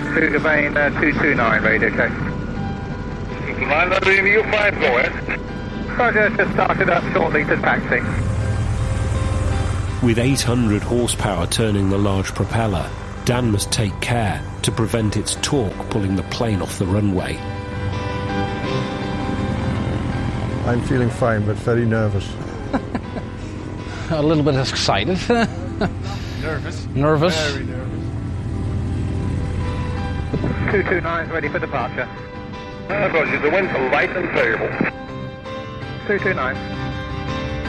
Vane 229, ready to check. Line up in U5, go ahead. Roger, just started up shortly to taxi. With 800 horsepower turning the large propeller, Dan must take care to prevent its torque pulling the plane off the runway. I'm feeling fine, but very nervous. A little bit excited. Nervous? Nervous. Very nervous. 229 is ready for departure. Roger, the winds are light and variable. 229.